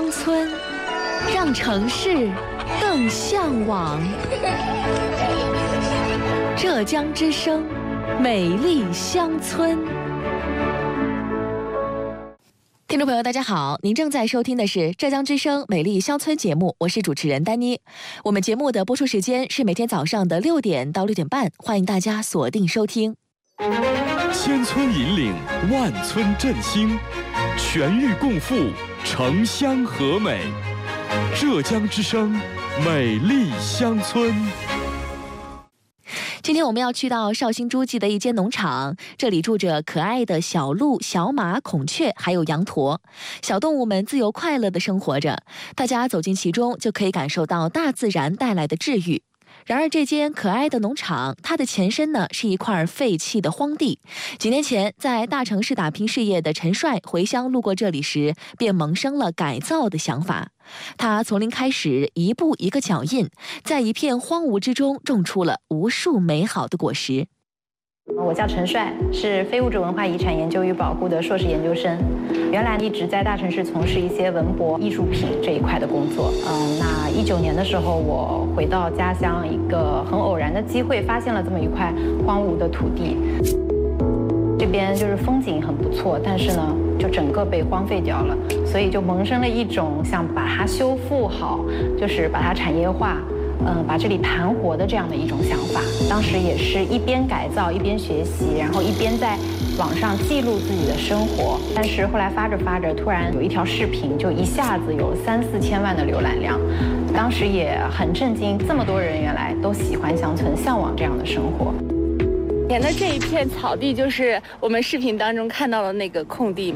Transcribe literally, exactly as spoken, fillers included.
乡村，让城市更向往。浙江之声，美丽乡村。听众朋友，大家好，您正在收听的是浙江之声美丽乡村节目，我是主持人丹妮。我们节目的播出时间是每天早上的六点到六点半，欢迎大家锁定收听。 千村引领，万村振兴，全域共富，城乡和美。浙江之声美丽乡村。 今天我们要去到绍兴诸暨的一间农场，这里住着可爱的小鹿、小马、孔雀，还有羊驼。小动物们自由快乐地生活着，大家走进其中，就可以感受到大自然带来的治愈。然而，这间可爱的农场，它的前身呢是一块废弃的荒地。几年前，在大城市打拼事业的陈帅回乡路过这里时，便萌生了改造的想法。他从零开始，一步一个脚印，在一片荒芜之中种出了无数美好的果实。 我叫陈帅，是非物质文化遗产研究与保护的硕士研究生。原来一直在大城市从事一些文博艺术品这一块的工作。嗯，那一九年的时候，我回到家乡，一个很偶然的机会，发现了这么一块荒芜的土地。这边就是风景很不错，但是呢，就整个被荒废掉了，所以就萌生了一种想把它修复好，就是把它产业化。嗯，把这里盘活的这样的一种想法，当时也是一边改造一边学习，然后一边在网上记录自己的生活。但是后来发着发着，突然有一条视频就一下子有三四千万的浏览量，当时也很震惊，这么多人原来都喜欢乡村，向往这样的生活。 前的这一片草地就是我们视频当中看到的那个空地，